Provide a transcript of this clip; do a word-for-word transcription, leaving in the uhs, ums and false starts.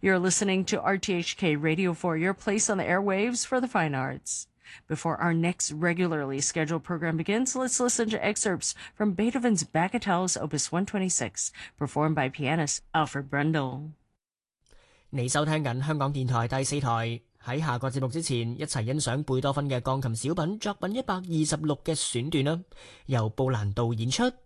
You're listening to R T H K Radio four, your place on the airwaves for the fine arts. Before our next regularly scheduled program begins, let's listen to excerpts from Beethoven's Bagatelles Opus one twenty-six, performed by pianist Alfred Brendel. 你收聽緊香港電台第四台，喺下個節目之前，一齊欣賞貝多芬嘅鋼琴小品作品一百二十六嘅選段啦，由布蘭道演出。